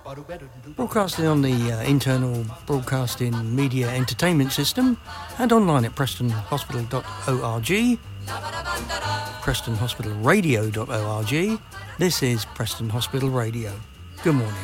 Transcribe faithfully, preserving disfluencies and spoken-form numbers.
Broadcasting on the uh, internal broadcasting media entertainment system and online at preston hospital dot org, preston hospital radio dot org. This is Preston Hospital Radio. Good morning.